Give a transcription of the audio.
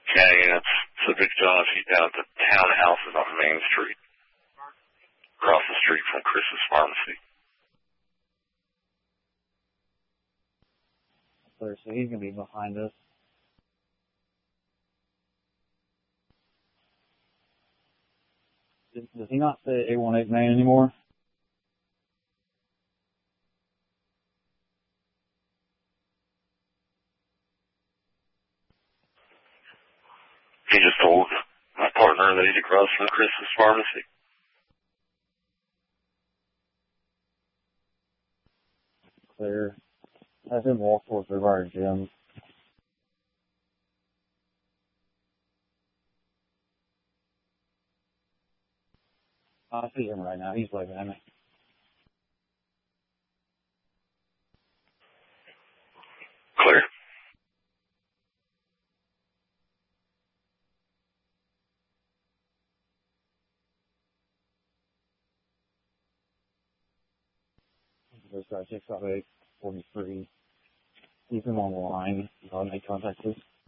Okay, and it's Civic John. She's down at the townhouses on Main Street, across the street from Chris's Pharmacy. So he's going to be behind us. Does he not say 818 Main anymore? He just told my partner that he's across from Chris's Pharmacy. Clear. Have him walk towards the bar gym. I see him right now. He's waving at me. Clear. This guy 658 43. Keep him on the line. I'll make contact with.